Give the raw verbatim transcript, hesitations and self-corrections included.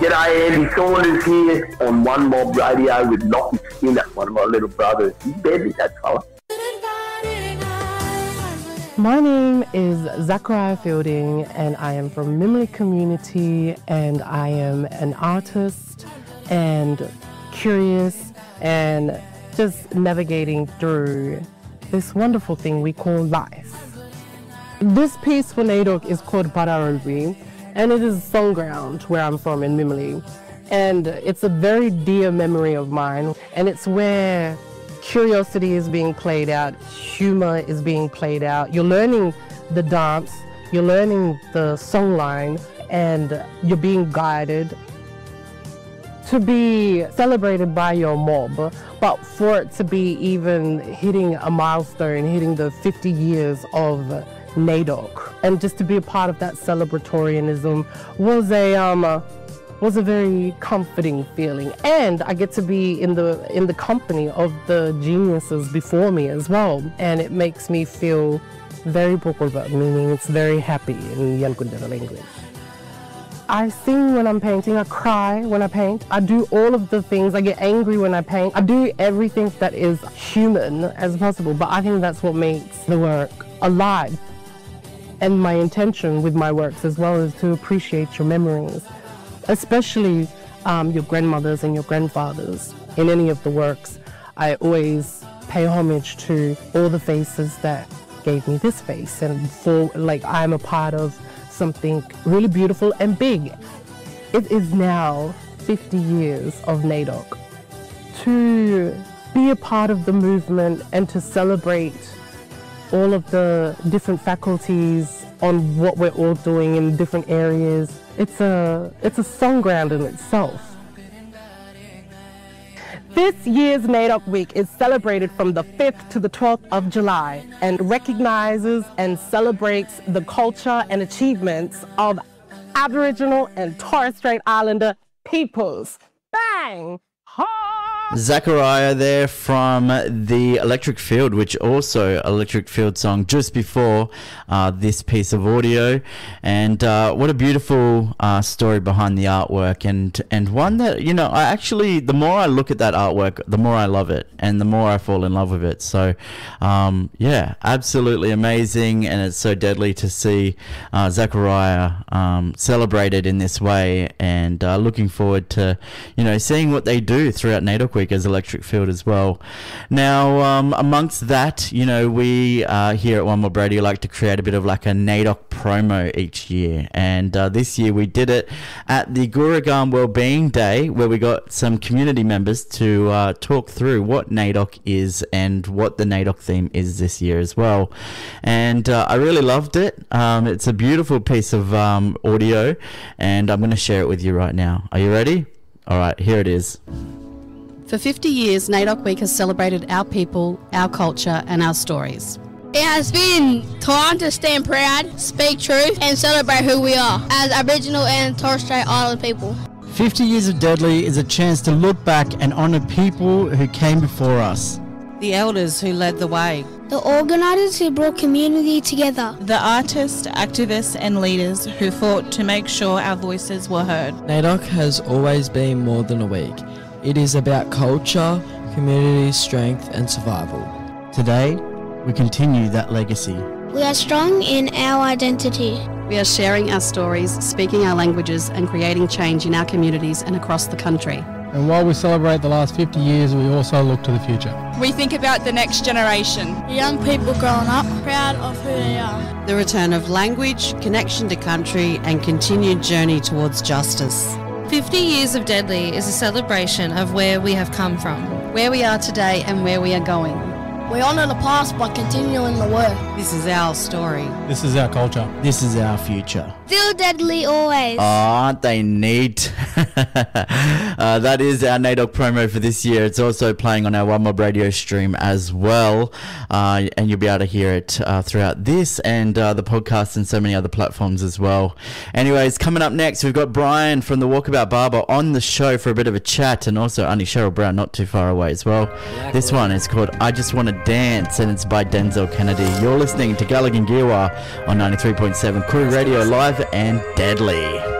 G'day, Andy Saunders here on One Mob Radio with Lockie Skinner, one of my little brothers. He's deadly, that fella. My name is Zachariah Fielding and I am from Mimley community, and I am an artist and curious and just navigating through this wonderful thing we call life. This piece for NAIDOC is called Pararubi, and it is Songground, where I'm from in Mimley. And it's a very dear memory of mine, and it's where curiosity is being played out, humor is being played out. You're learning the dance, you're learning the songline, and you're being guided to be celebrated by your mob, but for it to be even hitting a milestone, hitting the fifty years of NAIDOC, and just to be a part of that celebratorianism was a um, uh, was a very comforting feeling. And I get to be in the in the company of the geniuses before me as well, and it makes me feel very bukulba, meaning it's very happy in Yankundera language. I sing when I'm painting, I cry when I paint, I do all of the things, I get angry when I paint, I do everything that is human as possible, but I think that's what makes the work alive. And my intention with my works as well is to appreciate your memories, especially um, your grandmothers and your grandfathers. In any of the works, I always pay homage to all the faces that gave me this face, and for like I'm a part of something really beautiful and big. It is now fifty years of NAIDOC. To be a part of the movement and to celebrate all of the different faculties on what we're all doing in different areas, it's a, it's a songground in itself. This year's NAIDOC Week is celebrated from the fifth to the twelfth of July and recognizes and celebrates the culture and achievements of Aboriginal and Torres Strait Islander peoples. Bang! Zachariah there from the Electric Field, which also Electric Field song just before uh, this piece of audio. And uh, what a beautiful uh, story behind the artwork, and and one that, you know, I actually, the more I look at that artwork, the more I love it and the more I fall in love with it. So um, yeah, absolutely amazing, and it's so deadly to see uh, Zachariah um, celebrated in this way, and uh, looking forward to, you know, seeing what they do throughout NAIDOC Week as Electric Field as well. Now, um, amongst that, you know, we uh, here at One More Radio like to create a bit of like a NAIDOC promo each year, and uh, this year we did it at the Guragaam Wellbeing Day, where we got some community members to uh, talk through what NAIDOC is and what the NAIDOC theme is this year as well. And uh, I really loved it. Um, it's a beautiful piece of um, audio, and I'm going to share it with you right now. Are you ready? All right, here it is. For fifty years, NAIDOC Week has celebrated our people, our culture and our stories. It has been time to stand proud, speak truth and celebrate who we are as Aboriginal and Torres Strait Islander people. fifty years of Deadly is a chance to look back and honour people who came before us. The elders who led the way. The organisers who brought community together. The artists, activists and leaders who fought to make sure our voices were heard. NAIDOC has always been more than a week. It is about culture, community, strength and survival. Today, we continue that legacy. We are strong in our identity. We are sharing our stories, speaking our languages and creating change in our communities and across the country. And while we celebrate the last fifty years, we also look to the future. We think about the next generation. The young people growing up, proud of who they are. The return of language, connection to country and continued journey towards justice. fifty years of Deadly is a celebration of where we have come from, where we are today and where we are going. We honour the past by continuing the work. This is our story. This is our culture. This is our future. Still deadly always. Oh, aren't they neat? uh, that is our NAIDOC promo for this year. It's also playing on our One Mob Radio stream as well. Uh, and you'll be able to hear it uh, throughout this and uh, the podcast and so many other platforms as well. Anyways, coming up next, we've got Brian from the Walkabout Barber on the show for a bit of a chat, and also Auntie Cheryl Brown not too far away as well. Exactly. This one is called I Just Want to Dance, and it's by Denzel Kennedy. You're listening to Gallagher Giwa on ninety-three point seven Crew Radio, live and deadly.